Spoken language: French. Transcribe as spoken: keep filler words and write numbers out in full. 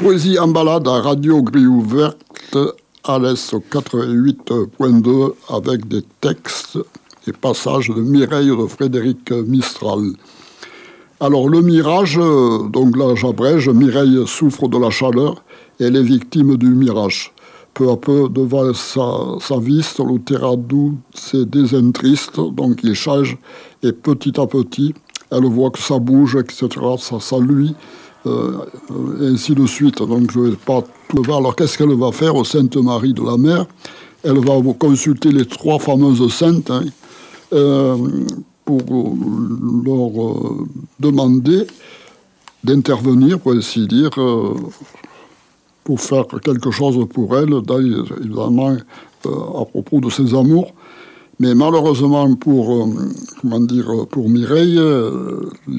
Poésie en balade à Radio Grille Ouverte, à l'Est quatre-vingt-huit point deux, avec des textes et passages de Mireille de Frédéric Mistral. Alors le mirage, donc là j'abrège, Mireille souffre de la chaleur et elle est victime du mirage. Peu à peu, devant sa, sa viste, le terrain doux se désentriste, donc il change, et petit à petit, elle voit que ça bouge, et cetera, ça, ça lui, euh, et ainsi de suite. Donc je ne vais pas tout voir. Alors qu'est-ce qu'elle va faire au Sainte Marie de la Mer? Elle va consulter les trois fameuses saintes, hein, euh, pour leur euh, demander d'intervenir, pour ainsi dire, euh, pour faire quelque chose pour elle, évidemment, euh, à propos de ses amours. Mais malheureusement pour, euh, comment dire, pour Mireille, euh,